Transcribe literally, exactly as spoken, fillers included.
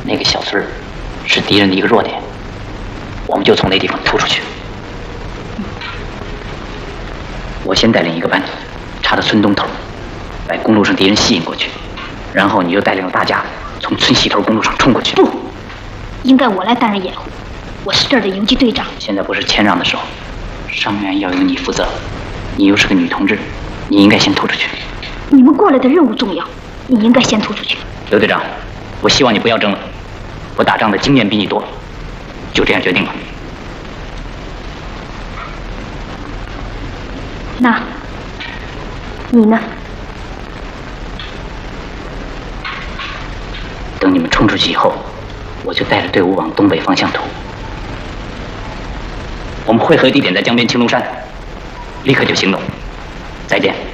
那个小村是敌人的一个弱点，我们就从那地方突出去。我先带领一个班，插到村东头，把公路上敌人吸引过去，然后你就带领大家从村西头公路上冲过去。 不，应该我来担任掩护，我是这儿的游击队长。 现在不是谦让的时候，伤员要由你负责，你又是个女同志，你应该先突出去。 你们过来的任务重要，你应该先突出去。 刘队长，我希望你不要争了，我打仗的经验比你多，就这样决定了。 那，你呢？ 等你们冲出去以后，我就带着队伍往东北方向突。我们会合地点在江边青龙山，立刻就行动。再见。